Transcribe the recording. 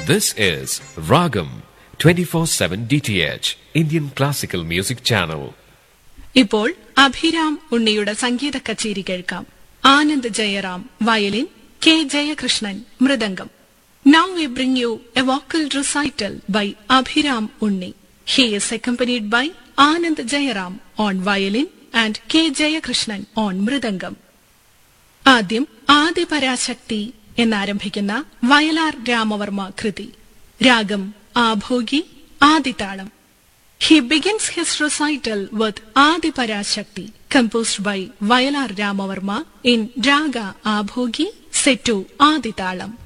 This is Ragam 24/7 DTH Indian Classical Music Channel. ഇപ്പോൾ അഭിരാം ഉണ്ണിയുടെ സംഗീത കച്ചേരി കേൾക്കാം. Anand Jayaram violin, K Jayakrishnan mridangam. Now we bring you a vocal recital by Abhiram Unni. He is accompanied by Anand Jayaram on violin and K. Jayakrishnan on mridangam. ആദ്യം ആദിപരാശക്തി എന്നാരംഭിക്കുന്ന വയലാർ രാമവർമ്മ കൃതി. രാഗം Abhogi, ആദിതാളം. He begins his recital with Adiparashakti, composed by Vayalar Ramavarma in Raga Abhogi, set to Aditalam.